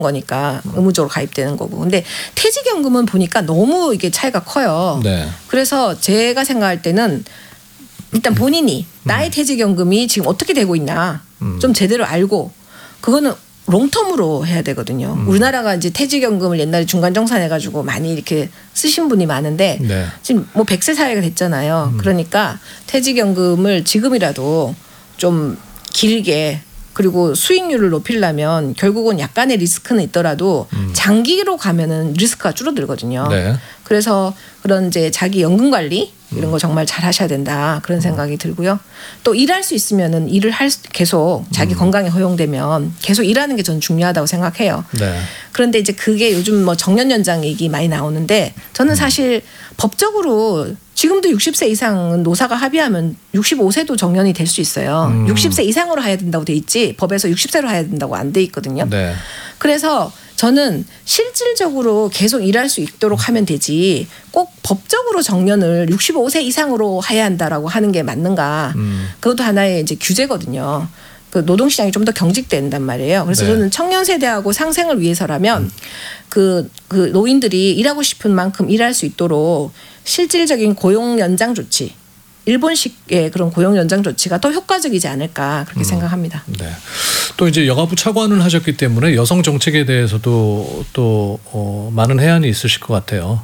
거니까 의무적으로 가입되는 거고. 근데 퇴직연금은 보니까 너무 이게 차이가 커요. 네. 그래서 제가 생각할 때는 일단 본인이 나의 퇴직연금이 지금 어떻게 되고 있나 좀 제대로 알고 그거는 롱텀으로 해야 되거든요. 우리나라가 이제 퇴직연금을 옛날에 중간정산해가지고 많이 이렇게 쓰신 분이 많은데 네. 지금 뭐 100세 사회가 됐잖아요. 그러니까 퇴직연금을 지금이라도 좀 길게 그리고 수익률을 높이려면 결국은 약간의 리스크는 있더라도 장기로 가면은 리스크가 줄어들거든요. 네. 그래서 그런 이제 자기 연금 관리 이런 거 정말 잘 하셔야 된다 그런 생각이 들고요. 또 일할 수 있으면은 일을 계속 자기 건강이 허용되면 계속 일하는 게 저는 중요하다고 생각해요. 네. 그런데 이제 그게 요즘 뭐 정년 연장 얘기 많이 나오는데 저는 사실 법적으로 지금도 60세 이상은 노사가 합의하면 65세도 정년이 될 수 있어요. 60세 이상으로 해야 된다고 돼 있지 법에서 60세로 해야 된다고 안 돼 있거든요. 네. 그래서 저는 실질적으로 계속 일할 수 있도록 하면 되지 꼭 법적으로 정년을 65세 이상으로 해야 한다라고 하는 게 맞는가. 그것도 하나의 이제 규제거든요. 그 노동시장이 좀 더 경직된단 말이에요. 그래서 네. 저는 청년 세대하고 상생을 위해서라면 그 노인들이 일하고 싶은 만큼 일할 수 있도록 실질적인 고용 연장 조치, 일본식의 그런 고용 연장 조치가 더 효과적이지 않을까 그렇게 생각합니다. 네. 또 이제 여가부 차관을 하셨기 때문에 여성 정책에 대해서도 또 많은 해안이 있으실 것 같아요.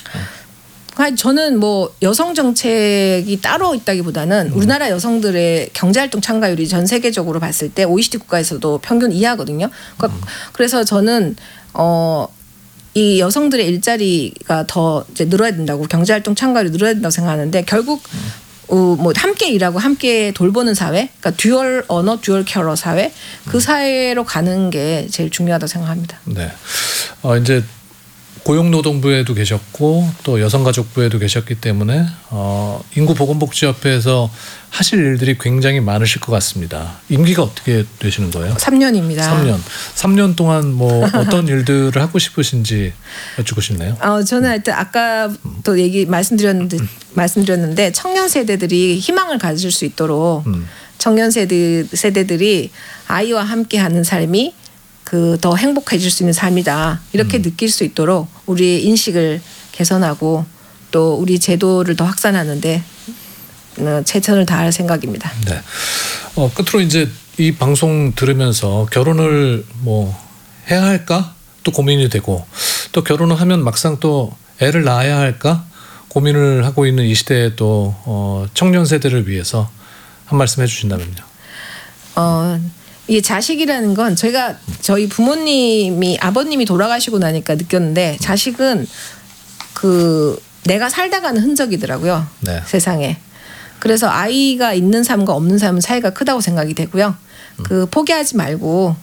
저는 뭐 여성 정책이 따로 있다기보다는 우리나라 여성들의 경제활동 참가율이 전 세계적으로 봤을 때 OECD 국가에서도 평균 이하거든요. 그래서 저는 이 여성들의 일자리가 더 이제 늘어야 된다고 경제활동 참가율이 늘어야 된다고 생각하는데 결국 뭐 함께 일하고 함께 돌보는 사회, 그러니까 듀얼 언어, 듀얼 캐러 사회 그 사회로 가는 게 제일 중요하다고 생각합니다. 네. 이제 고용노동부에도 계셨고 또 여성가족부에도 계셨기 때문에 인구보건복지협회에서 하실 일들이 굉장히 많으실 것 같습니다. 임기가 어떻게 되시는 거예요? 3년입니다. 3년 동안 뭐 어떤 일들을 하고 싶으신지 여쭙고 싶네요. 저는 하여튼 아까 또 말씀드렸는데 청년 세대들이 희망을 가질 수 있도록 청년 세대들이 아이와 함께하는 삶이 더 행복해질 수 있는 삶이다 이렇게 느낄 수 있도록 우리의 인식을 개선하고 또 우리 제도를 더 확산하는데 최선을 다할 생각입니다. 네. 끝으로 이제 이 방송 들으면서 결혼을 뭐 해야 할까 또 고민이 되고 또 결혼을 하면 막상 또 애를 낳아야 할까 고민을 하고 있는 이 시대에 또 청년 세대를 위해서 한 말씀 해주신다면요. 이 자식이라는 건 저희 부모님이 아버님이 돌아가시고 나니까 느꼈는데 자식은 내가 살다 가는 흔적이더라고요. 네. 세상에. 그래서 아이가 있는 삶과 없는 삶은 차이가 크다고 생각이 되고요. 포기하지 말고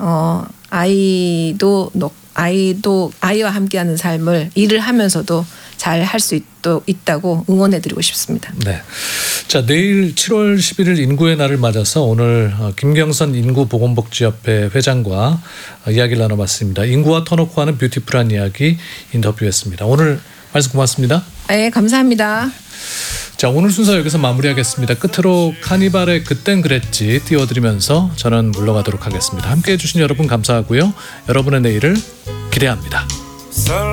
아이와 함께하는 삶을 일을 하면서도 잘 할 수 있다고 응원해드리고 싶습니다. 네. 자, 내일 7월 11일 인구의 날을 맞아서 오늘 김경선 인구보건복지협회 회장과 이야기를 나눠봤습니다. 인구와 터놓고 하는 뷰티풀한 이야기 인터뷰했습니다. 오늘 말씀 고맙습니다. 네, 감사합니다. 자, 오늘 순서 여기서 마무리하겠습니다. 끝으로 카니발의 그땐 그랬지 띄워드리면서 저는 물러가도록 하겠습니다. 함께해 주신 여러분 감사하고요. 여러분의 내일을 기대합니다.